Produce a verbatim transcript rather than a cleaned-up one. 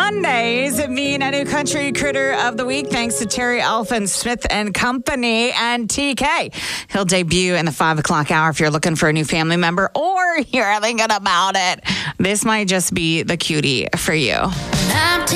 Mondays mean a new country critter of the week, thanks to Terry Elfin Smith and Company and T K. He'll debut in the five o'clock hour if you're looking for a new family member or you're thinking about it. This might just be the cutie for you.